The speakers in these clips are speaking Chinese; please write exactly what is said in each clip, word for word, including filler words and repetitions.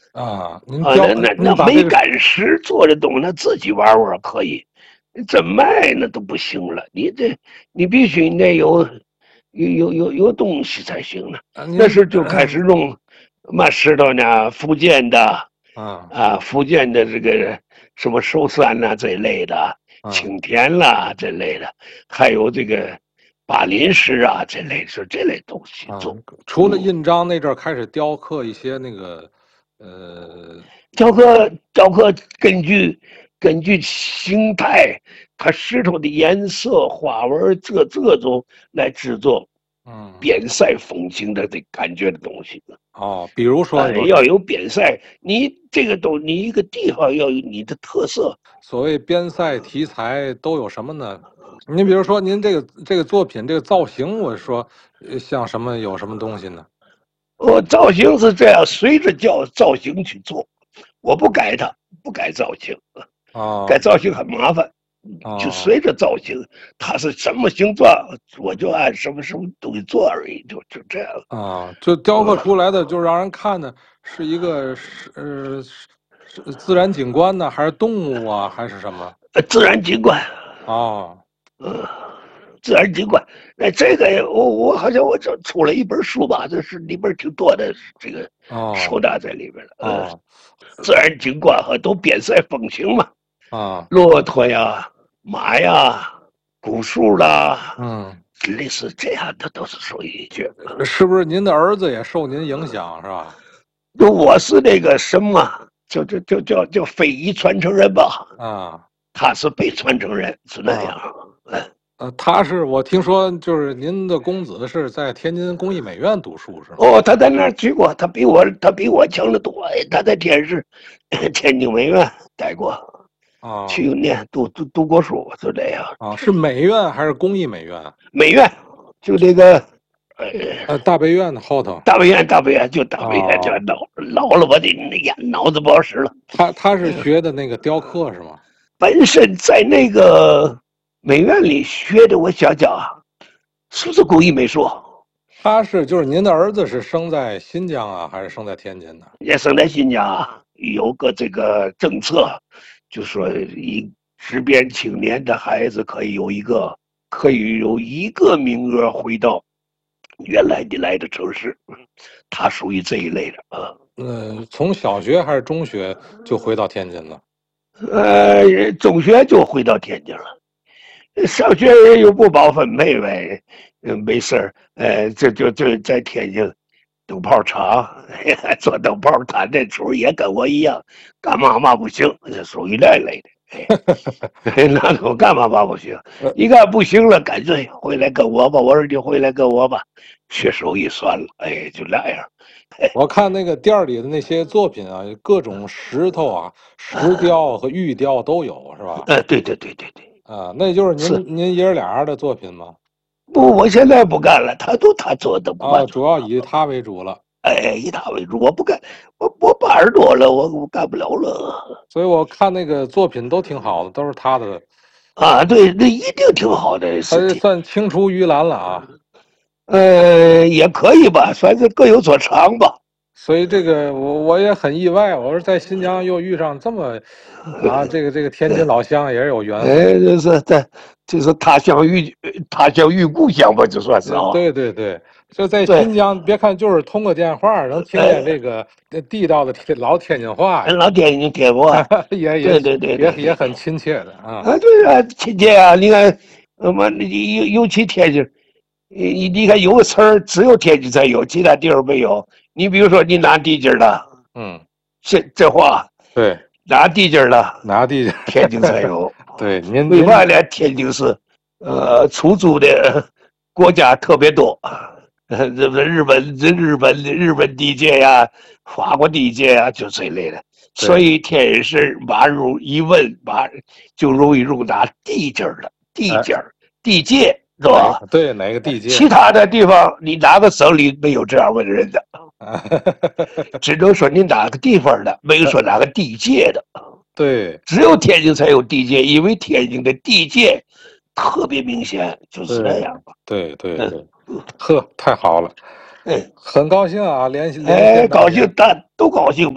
啊，您啊， 雕， 那那那没您把这个赶时做的东西，那自己玩玩可以，真卖那都不行了。你这你必须你得有有有有有东西才行呢。 啊，您那时就开始弄嘛石头呢，福建的啊啊，福建的这个什么寿山呐、这一类的， 啊青田啦这类的，还有这个巴林石啊这类是这类东西啊， 做。 除了嗯， 印章那阵儿开始雕刻一些那个呃雕刻雕刻根据根据形态，它石头的颜色、花纹这这种来制作嗯边塞风情的这感觉的东西。 哦，比如说呃， 有要有边塞，你这个都你一个地方要有你的特色。 所谓边塞题材都有什么呢？您比如说您这个这个作品这个造型，我说呃像什么有什么东西呢？ 我造型是这样，随着叫造型去做，我不改它，不改造型，改哦造型很麻烦。就哦随着造型，它是什么形状，我就按什么什么东西做而已，就就这样。 啊，就雕刻出来的就让人看的是一个是呃是是自然景观呢，还是动物啊，还是什么？ 呃，自然景观， 哦嗯，自然景观。那这个我我好像我这出了一本书吧，这是里边挺多的这个手哦打在里边了。呃， 哦自然景观和都边塞风情嘛， 啊骆驼呀、马呀、古树啦， 嗯， 类似这样的都是属于这个。 是不是您的儿子也受您影响是吧？ 就我是那个什么，就就就叫叫非遗传承人吧， 啊他是被传承人，是那啊。 样。嗯， 呃，他是我听说，就是您的公子是在天津工艺美院读书是吗？ 哦，他在那儿去过，他比我他比我强得多。哎，他在天津天津美院待过， 啊去年读读读过书，就这样。 啊，是美院还是工艺美院？ 美院就这个，呃， 呃，大悲院的后头。 大北院大北院就大北院，就哦， 老老了，我的那眼脑子不好使了。 他他是学的那个雕刻是吗？ 本身在那个美院里学的，我想想啊，是不是工艺美术？ 他是就是您的儿子是生在新疆啊，还是生在天津的？ 也生在新疆啊，有个这个政策，就说一支边青年的孩子可以有一个可以有一个名额回到原来的来的城市，他属于这一类的啊。 呃，从小学还是中学就回到天津了？ 呃，中学就回到天津了，上学又不包分配呗，嗯，没事儿，呃，这就就在天津灯泡厂做灯泡，他那时候也跟我一样，干嘛嘛不行，这属于那类的。哎，那我干嘛嘛不行？ 呃， 一看不行了，干脆回来跟我吧。我说你回来跟我吧，学手艺算了。哎，就那样。 我看那个店儿里的那些作品啊，各种石头啊、石雕和玉雕都有，是吧？ 呃，对对对对对， 啊，那就是是您您爷儿俩的作品吗？ 不？我现在不干了，他都他做的，不管啊， 做。 主要以他为主了。 哎，以他为主，我不干，我我八十多了，我我干不了了。 所以我看那个作品都挺好的，都是他的， 啊，对，那一定挺好的他这事情。 算青出于蓝了啊。 呃，也可以吧，算是各有所长吧。 所以这个我我也很意外，我说在新疆又遇上这么啊，这个这个天津老乡也是有缘分。 哎，就是在，就是他乡遇他乡遇故乡吧，就算是呃， 啊。 对对对，就在对， 新疆，别看就是通个电话，能听见这个呃地道的天老天津话呀， 老天津贴过， 也也对对对也对对对。 也很亲切的啊。 啊，对啊，亲切啊！你看，我们尤尤其天津，你你看有个词儿只有天津才有，其他地方没有。你比如说，你拿地筋儿了， 嗯， 这这话对， 拿地筋儿了， 拿地， 天津才有。 对，您您为嘛呢？天津是呃出租的国家特别多，呃，这个日本、日本、日本地界呀、法国地界呀，就这类的。所对， 以天津市马入一问，马就容易入拿地界儿了，地哎， 界儿、地界是哪吧？ 个对哪个地界？ 其他的地方，你哪个省里没有这样问人的？ 啊， 只能说你哪个地方的，没有说哪个地界的。 对只有天津才有地界，因为天津的地界特别明显，就是那对样吧。 对对嗯对，呵，太好了， 嗯， 很高兴啊，连连哎， 线到您。 高兴，大都高兴不？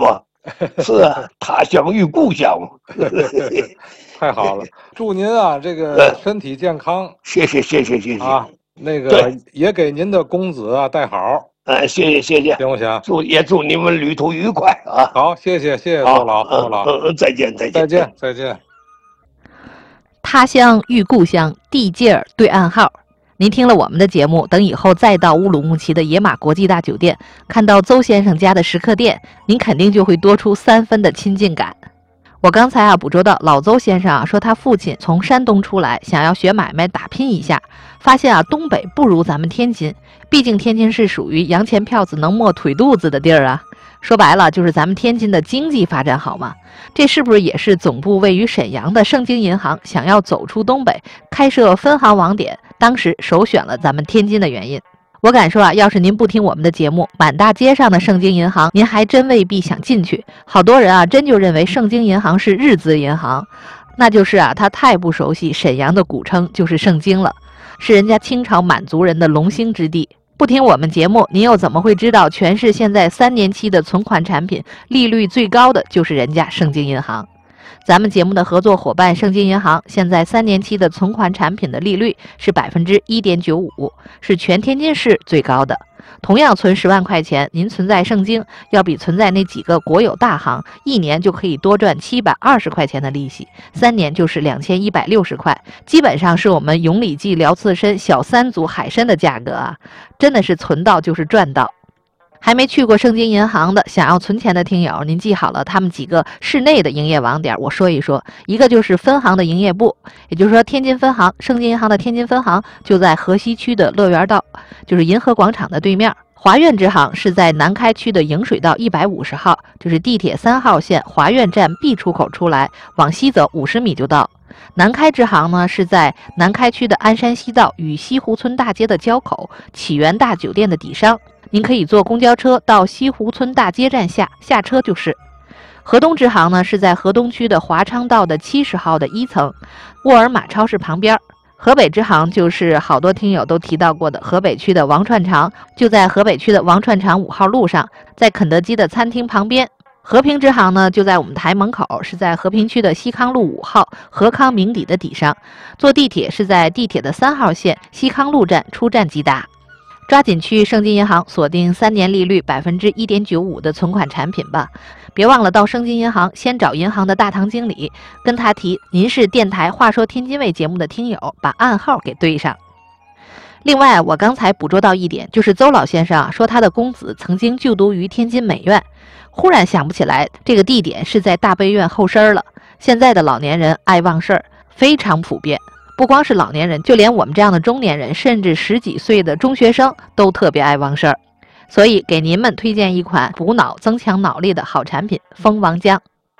是啊，他乡遇故乡。 太好了，祝您啊这个身体健康。 谢谢谢谢谢谢啊，那个也给您的公子啊带好。 哎，谢谢谢谢， 行不行？ 祝也祝你们旅途愉快啊！ 好，谢谢谢谢周老周老， 嗯，再见再见再见再见。 他乡遇故乡，地界儿对暗号。您听了我们的节目，等以后再到乌鲁木齐的野马国际大酒店，看到邹先生家的食客店，您肯定就会多出三分的亲近感。我刚才啊捕捉到老邹先生啊说，他父亲从山东出来，想要学买卖打拼一下，发现啊东北不如咱们天津，毕竟天津是属于洋钱票子能没腿肚子的地儿啊。说白了就是咱们天津的经济发展好嘛，这是不是也是总部位于沈阳的盛京银行想要走出东北，开设分行网点，当时首选了咱们天津的原因？我敢说啊，要是您不听我们的节目，满大街上的盛京银行，您还真未必想进去。好多人啊，真就认为盛京银行是日资银行，那就是啊，他太不熟悉沈阳的古称就是盛京了，是人家清朝满族人的龙兴之地。不听我们节目，您又怎么会知道全市现在三年期的存款产品利率最高的就是人家盛京银行？咱们节目的合作伙伴盛京银行现在三年期的存款产品的利率是百分之一点九五，是全天津市最高的。同样存十万块钱，您存在盛京，要比存在那几个国有大行，一年就可以多赚七百二十块钱的利息，三年就是两千一百六十块，基本上是我们永里记辽刺参小三组海参的价格啊！真的是存到就是赚到。还没去过盛京银行的，想要存钱的听友，您记好了，他们几个市内的营业网点，我说一说。一个就是分行的营业部，也就是说天津分行，盛京银行的天津分行就在河西区的乐园道，就是银河广场的对面。华苑支行是在南开区的迎水道一百五十号，就是地铁三号线华苑站 B 出口出来，往西走五十米就到。南开支行呢是在南开区的鞍山西道与西湖村大街的交口，启源大酒店的底商。您可以坐公交车到西湖村大街站下，下车就是。河东支行呢是在河东区的华昌道的七十号的一层，沃尔玛超市旁边。河北支行就是好多听友都提到过的河北区的王串肠，就在河北区的王串肠五号路上，在肯德基的餐厅旁边。和平支行呢就在我们台门口，是在和平区的西康路五号和康名底的底上，坐地铁是在地铁的三号线西康路站出站即达。抓紧去盛京银行锁定三年利率百分之一点九五的存款产品吧！别忘了到盛京银行先找银行的大堂经理，跟他提您是电台话说天津卫节目的听友，把暗号给对上。另外，我刚才捕捉到一点，就是邹老先生啊说他的公子曾经就读于天津美院，忽然想不起来这个地点是在大悲院后身了。现在的老年人爱忘事儿，非常普遍。不光是老年人，就连我们这样的中年人，甚至十几岁的中学生都特别爱忘事儿。所以给您们推荐一款补脑增强脑力的好产品蜂王浆。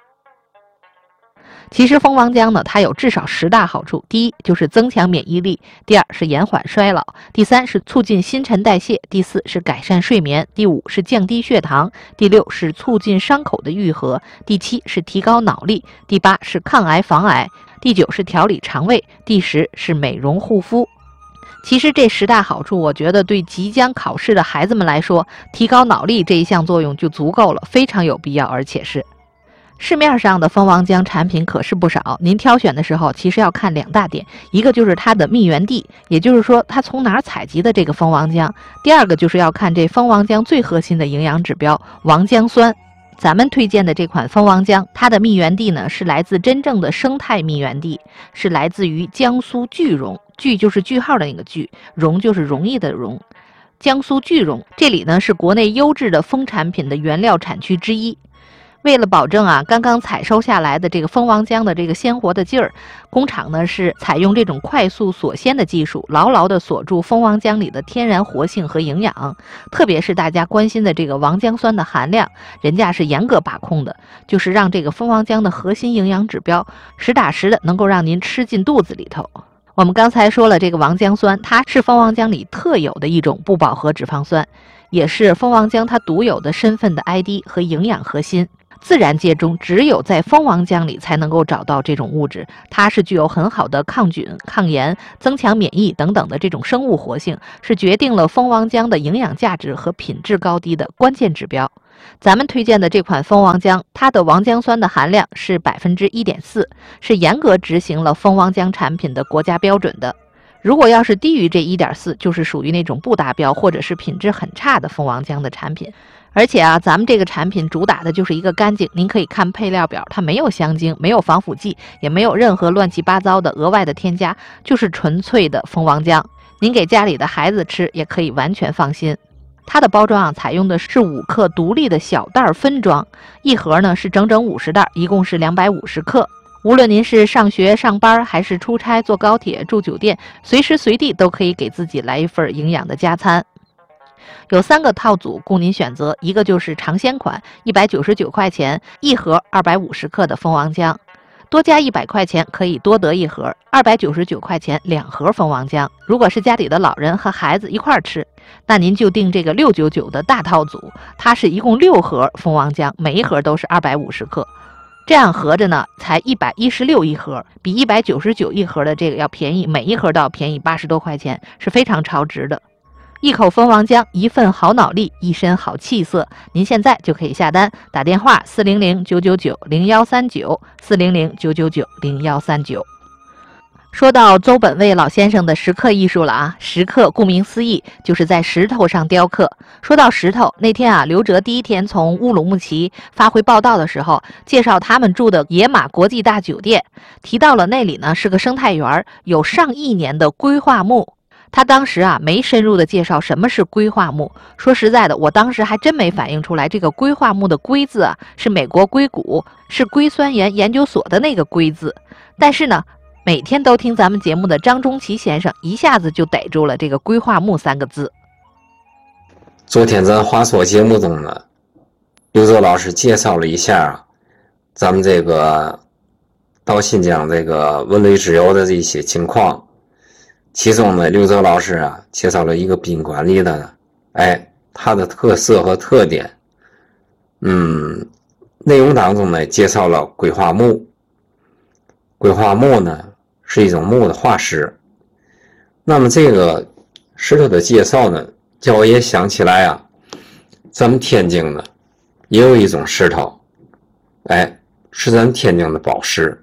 其实蜂王浆呢，它有至少十大好处。第一就是增强免疫力，第二是延缓衰老，第三是促进新陈代谢，第四是改善睡眠，第五是降低血糖，第六是促进伤口的愈合，第七是提高脑力，第八是抗癌防癌，第九是调理肠胃，第十是美容护肤。其实这十大好处，我觉得对即将考试的孩子们来说，提高脑力这一项作用就足够了，非常有必要，而且是。市面上的蜂王浆产品可是不少，您挑选的时候其实要看两大点，一个就是它的蜜源地，也就是说它从哪儿采集的这个蜂王浆，第二个就是要看这蜂王浆最核心的营养指标王浆酸。咱们推荐的这款蜂王浆，它的蜜源地呢是来自真正的生态蜜源地，是来自于江苏句容，句就是句号的那个句，容就是容易的容，江苏句容这里呢是国内优质的蜂产品的原料产区之一。为了保证啊刚刚采收下来的这个蜂王浆的这个鲜活的劲儿，工厂呢是采用这种快速锁鲜的技术，牢牢地锁住蜂王浆里的天然活性和营养。特别是大家关心的这个王浆酸的含量，人家是严格把控的，就是让这个蜂王浆的核心营养指标实打实的能够让您吃进肚子里头。我们刚才说了，这个王浆酸它是蜂王浆里特有的一种不饱和脂肪酸，也是蜂王浆它独有的身份的 I D 和营养核心。自然界中只有在蜂王浆里才能够找到这种物质，它是具有很好的抗菌、抗炎、增强免疫等等的这种生物活性，是决定了蜂王浆的营养价值和品质高低的关键指标。 咱们推荐的这款蜂王浆，它的王浆酸的含量是 百分之一点四， 是严格执行了蜂王浆产品的国家标准的。如果要是低于这 一点四， 就是属于那种不达标或者是品质很差的蜂王浆的产品。而且啊，咱们这个产品主打的就是一个干净，您可以看配料表，它没有香精，没有防腐剂，也没有任何乱七八糟的额外的添加，就是纯粹的蜂王浆。您给家里的孩子吃也可以完全放心。它的包装啊，采用的是五克独立的小袋分装，一盒呢是整整五十袋，一共是两百五十克。无论您是上学、上班，还是出差、坐高铁、住酒店，随时随地都可以给自己来一份营养的加餐。有三个套组供您选择，一个就是尝鲜款，一百九十九块钱一盒二百五十克的蜂王浆，多加一百块钱可以多得一盒，二百九十九块钱两盒蜂王浆。如果是家里的老人和孩子一块儿吃，那您就订这个六百九十九的大套组，它是一共六盒蜂王浆，每一盒都是二百五十克。这样合着呢，才一百一十六一盒，比一百九十九一盒的这个要便宜，每一盒都要便宜八十多块钱，是非常超值的。一口蜂王浆，一份好脑力，一身好气色。您现在就可以下单，打电话四零零九九九零幺三九，四零零九九九零幺三九。说到邹本卫老先生的石刻艺术了啊，石刻顾名思义就是在石头上雕刻。说到石头，那天啊，刘哲第一天从乌鲁木齐发回报道的时候，介绍他们住的野马国际大酒店，提到了那里呢是个生态园，有上亿年的硅化木。他当时啊没深入的介绍什么是硅化木，说实在的，我当时还真没反应出来，这个硅化木的硅字啊是美国硅谷，是硅酸盐研究所的那个硅字。但是呢，每天都听咱们节目的张中奇先生一下子就逮住了这个硅化木三个字。 昨天咱华硕节目中呢，刘哲老师介绍了一下咱们这个到新疆这个文旅之游的这些情况。其中呢，刘哲老师啊介绍了一个宾馆里的，哎，它的特色和特点。嗯，内容当中呢介绍了硅化木。硅化木呢是一种木的化石。那么这个石头的介绍呢，叫我也想起来啊，咱们天津呢也有一种石头，哎，是咱们天津的宝石。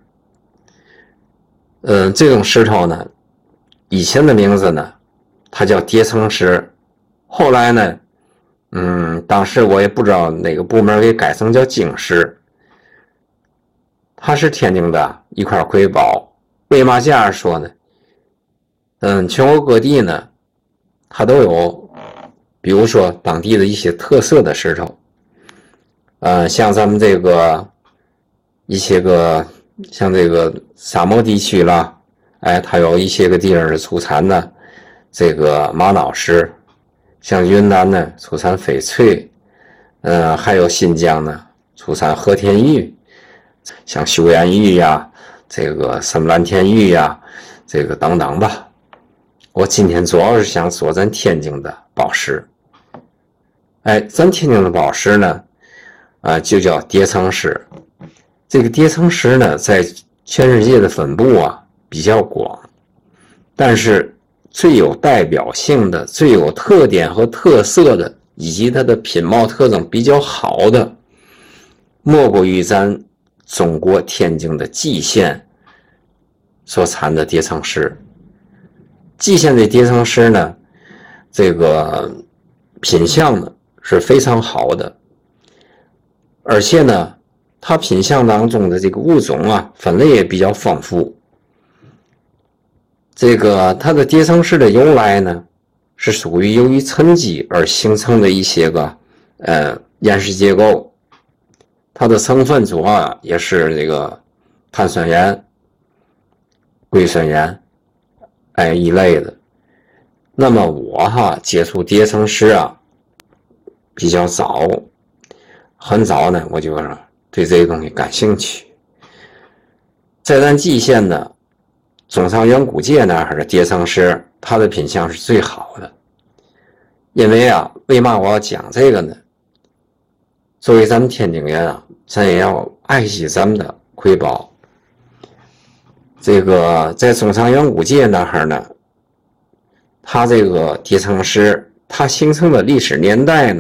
嗯，这种石头呢，以前的名字呢，它叫叠层石，后来呢，嗯，当时我也不知道哪个部门给改成叫晶石。它是天津的一块瑰宝。为嘛这样说呢？嗯，全国各地呢，它都有，比如说当地的一些特色的石头，呃，像咱们这个一些个，像这个沙漠地区啦。哎，它有一些个地方是出产的这个玛瑙石，像云南呢出产翡翠，呃，还有新疆呢出产和田玉，像岫岩玉呀，这个深蓝田玉呀，这个等等吧。我今天主要是想说咱天津的宝石。哎，咱天津的宝石呢，啊、呃，就叫叠层石。这个叠层石呢，在全世界的分布啊比较广，但是最有代表性的、最有特点和特色的，以及它的品貌特征比较好的，莫过于咱中国天津的蓟县所产的叠层石。蓟县的叠层石呢，这个品相呢是非常好的，而且呢，它品相当中的这个物种啊，分类也比较丰富。这个它的叠层石的由来呢，是属于由于沉积而形成的一些个呃岩石结构，它的成分主要也是这个碳酸盐、硅酸盐，哎一类的。那么我哈接触叠层石啊比较早，很早呢，我就是对这个东西感兴趣。在咱蓟县呢，中上远古界那儿的叠层石，它的品相是最好的。因为啊，为嘛我要讲这个呢？作为咱们天津人啊，咱也要爱惜咱们的瑰宝。这个在中上远古界那儿呢，它这个叠层石，它形成的历史年代呢，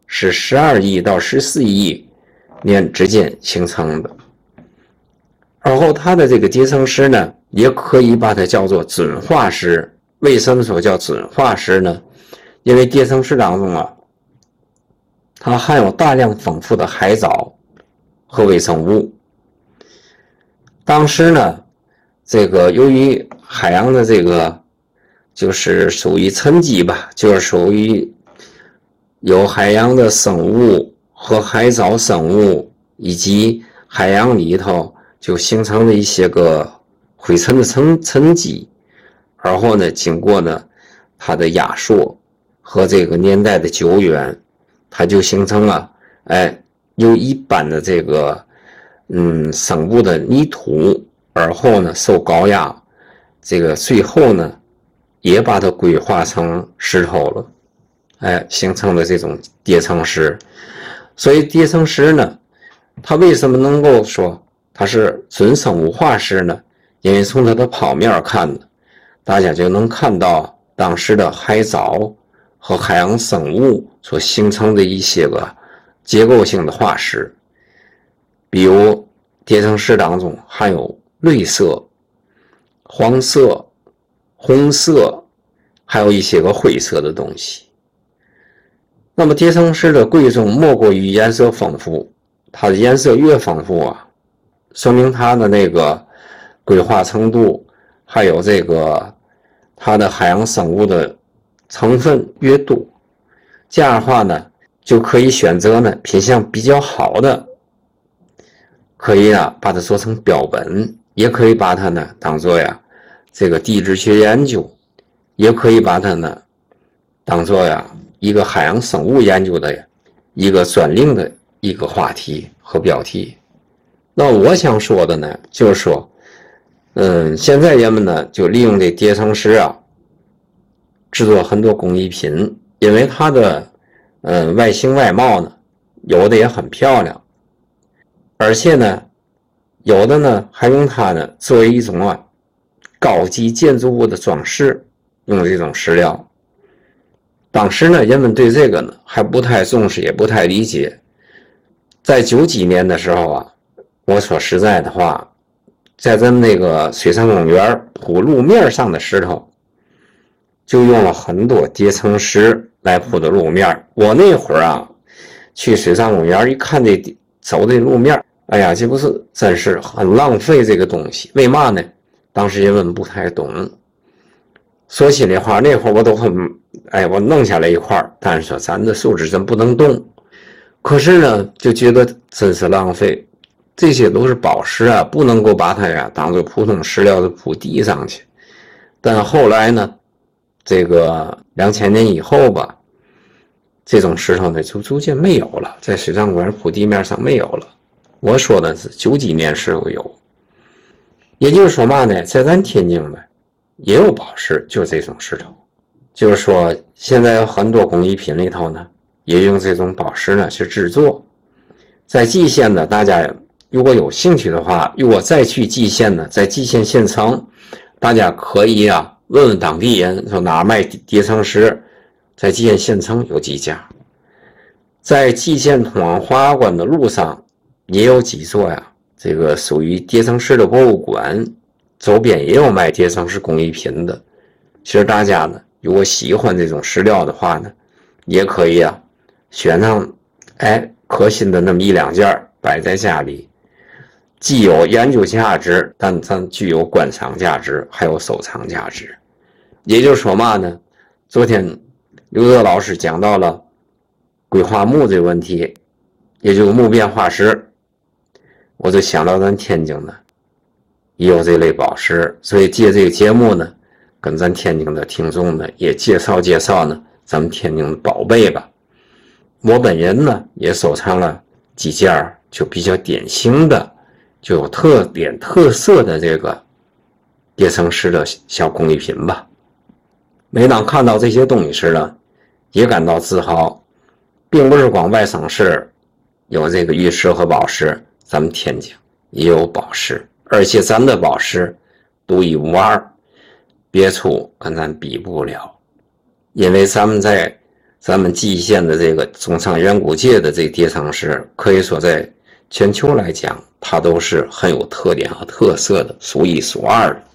是十二亿到十四亿年之间形成的。而后它的这个叠层石呢，也可以把它叫做准化石。为什么说叫准化石呢？因为叠层石当中啊，它含有大量丰富的海藻和微生物。当时呢，这个由于海洋的这个就是属于沉积吧，就是属于有海洋的生物和海藻生物以及海洋里头就形成了一些个灰尘的沉沉积，而后呢，经过呢它的压缩和这个年代的久远，它就形成了哎由一般的这个嗯生物的泥土，而后呢受高压，这个最后呢也把它规划成石头了，哎，形成了这种叠层石。所以叠层石呢，它为什么能够说它是准生物化石呢？因为从它的剖面看呢，大家就能看到当时的海藻和海洋生物所形成的一些个结构性的化石。比如叠层石当中含有绿色、黄色、红色，还有一些个灰色的东西。那么叠层石的贵重莫过于颜色丰富，它的颜色越丰富啊，说明它的那个规划程度，还有这个它的海洋生物的成分越多，这样的话呢，就可以选择呢品相比较好的，可以啊把它做成标本，也可以把它呢当做呀这个地质学研究，也可以把它呢当做呀一个海洋生物研究的一个专另的一个话题和标题。那我想说的呢，就是说，嗯，现在人们呢就利用这叠层石啊，制作很多工艺品，因为它的嗯外形外貌呢，有的也很漂亮，而且呢，有的呢还用它呢作为一种啊高级建筑物的装饰，用这种石料。当时呢，人们对这个呢还不太重视，也不太理解。在九几年的时候啊，我说实在的话，在咱们那个水上公园铺路面上的石头，就用了很多叠层石来铺的路面。我那会儿啊，去水上公园一看这走这路面，哎呀，这不是真是很浪费这个东西。为嘛呢？当时人们不太懂。说心里话，那会儿我都很，哎，我弄下来一块，但是说咱的树枝真不能动。可是呢，就觉得真是浪费。这些都是宝石啊，不能够把它呀当做普通石料的铺地上去。但后来呢，这个两千年以后吧，这种石头呢就逐渐没有了，在水上公园铺地面上没有了。我说的是九几年时候有，也就是说嘛呢，在咱天津呢也有宝石，就是这种石头。就是说现在有很多工艺品里头呢，也用这种宝石呢去制作。在蓟县呢，大家如果有兴趣的话，如果再去蓟县呢，在蓟县县城，大家可以啊问问当地人，说哪卖叠层石，在蓟县县城有几家。在蓟县通往华关的路上也有几座呀，这个属于叠层石的博物馆，周边也有卖叠层石工艺品的。其实大家呢，如果喜欢这种石料的话呢，也可以啊选上哎可心的那么一两件摆在家里，既有研究价值，但它具有观赏价值，还有收藏价值。也就是说嘛呢，昨天刘德老师讲到了规划木这个问题，也就是木变化石，我就想到咱天津呢也有这类宝石，所以借这个节目呢，跟咱天津的听众呢也介绍介绍呢咱们天津的宝贝吧。我本人呢也收藏了几件就比较典型的，就有特点特色的这个叠层石的小工艺品吧。每当看到这些东西时呢，也感到自豪，并不是光外省市有这个玉石和宝石，咱们天津也有宝石，而且咱的宝石独一无二，别处跟咱比不了。因为咱们在咱们蓟县的这个中仓远古界的这个叠层石，可以说在全球来讲，它都是很有特点和特色的，数一数二的。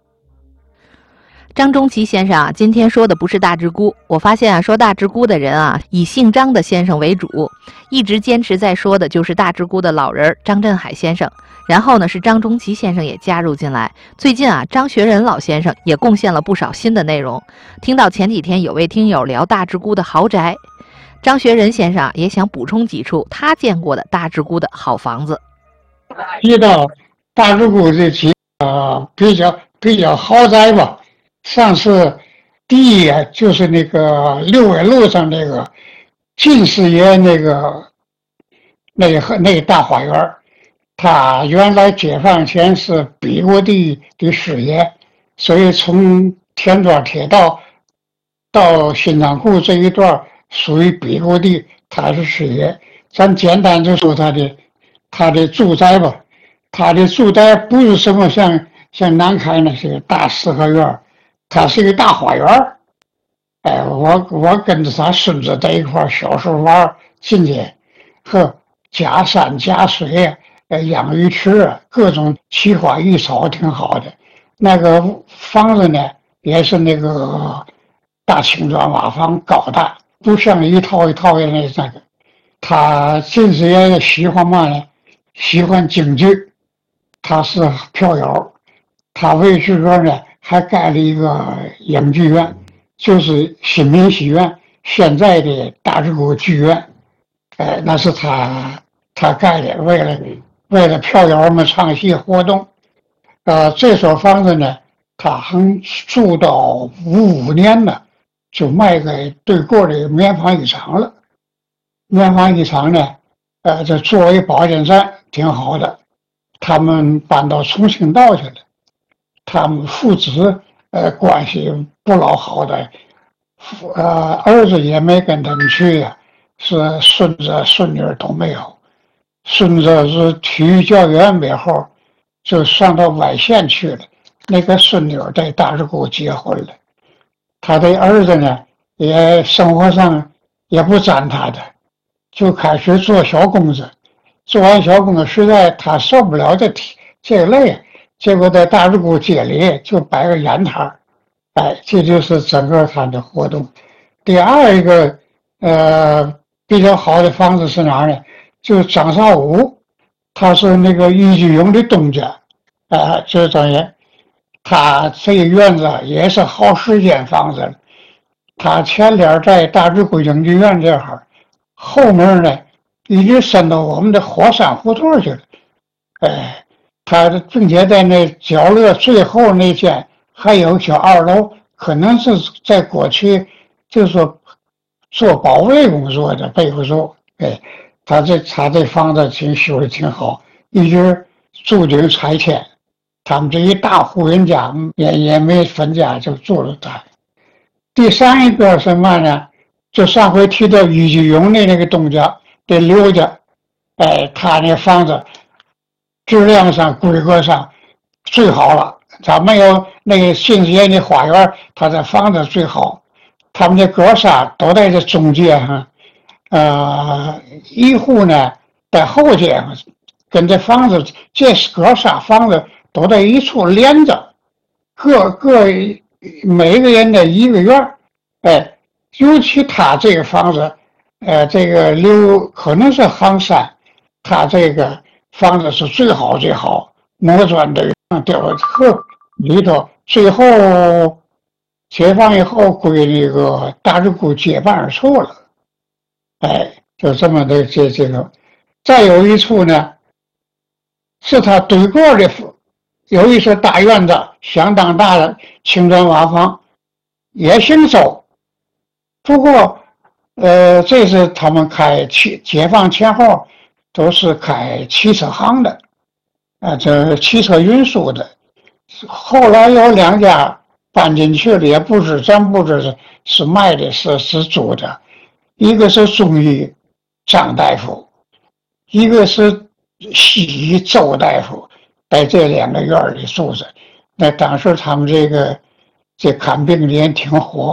张中奇先生啊，今天说的不是大雉姑。我发现啊，说大雉姑的人啊，以姓张的先生为主，一直坚持在说的就是大雉姑的老人张振海先生。然后呢，是张中奇先生也加入进来。最近啊，张学仁老先生也贡献了不少新的内容。听到前几天有位听友聊大雉姑的豪宅，张学仁先生也想补充几处他见过的大雉姑的好房子。 提到大雉姑这几个比较比较豪宅吧。上次第一就是那个六纬路上那个进士爷那个那个那个大花园，他原来解放前是比国地的师爷，所以从田庄铁道到新仓库这一段属于比国地，他是师爷。咱简单就说他的他的住宅吧，他的住宅不是什么像像南开那些大四合院。它是一个大花园，哎，我我跟着他孙子在一块儿小时候玩进去，呵，假山假水，呃，养鱼池啊，各种奇花异草挺好的。那个房子呢，也是那个大青砖瓦房，高大，不像一套一套的那那个。他近视也喜欢嘛呢？喜欢京剧，他是票友，他为这个呢。还盖了一个影剧院，就是新民戏院，现在的大雉姑剧院，哎，那是他他盖的，为了为了票友们唱戏活动。呃，这所房子呢，他还住到五五年呢，就卖给对过的棉纺衣厂了。棉纺衣厂呢，呃，这作为保健站挺好的，他们搬到重庆道去了。他们父子呃关系不老好的，呃儿子也没跟他们去呀，是孙子孙女都没有。孙子是体育教员以后就上到外县去了，那个孙女在大雉姑结婚了。他的儿子呢也生活上也不沾他的，就开始做小工子，做完小工子实在他受不了这这累。结果在大雉姑街里就摆个演摊，哎，这就是整个他的活动。第二一个呃比较好的房子是哪儿呢？就是张少武，他是那个余居庸的东家，啊，就等于他这个院子也是好十间房子了。他前脸在大雉姑影剧院这儿，后面呢一直伸到我们的火山胡同去了，哎。他并且在那角落最后那间还有小二楼，可能是在过去就是说做保卫工作的背后做。哎，他这他这房子挺修的挺好，一直住进拆迁。他们这一大户人家也也没分家，就住了他。第三一个是嘛呢？就上回提到余居庸的那个东家的刘家，哎，他那房子。质量上、规格上最好了，咱没有那个新街的花园，它的房子最好。他们的格栅都在这中间哈，呃，一户呢在后街，跟这房子这格栅房子都在一处连着，各各每个人的一个院，哎，尤其他这个房子，呃，这个刘可能是杭山，他这个。房子是最好最好，磨砖的雕刻里头，最后解放以后归那个大雉姑接办处了，哎，就这么的这这个。再有一处呢，是他对过的，有一所大院子，相当大的青砖瓦房，也姓周，不过呃，这是他们开解解放前后。都是开汽车行的，啊，这汽车运输的。后来有两家搬进去了，也不知真不知是是卖的是是租的，一个是中医张大夫，一个是西医周大夫，在这两个院里住着。那当时他们这个这看病的人挺火，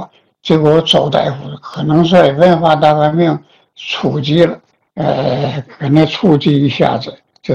结果周大夫可能是文化大革命初级了，呃，可能触及一下子，